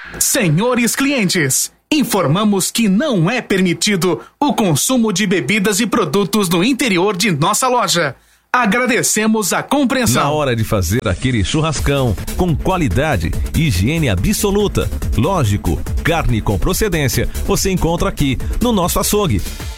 Senhores clientes, informamos que não é permitido o consumo de bebidas e produtos no interior de nossa loja. Agradecemos a compreensão. Na hora de fazer aquele churrascão com qualidade, higiene absoluta, lógico, carne com procedência, você encontra aqui no nosso açougue.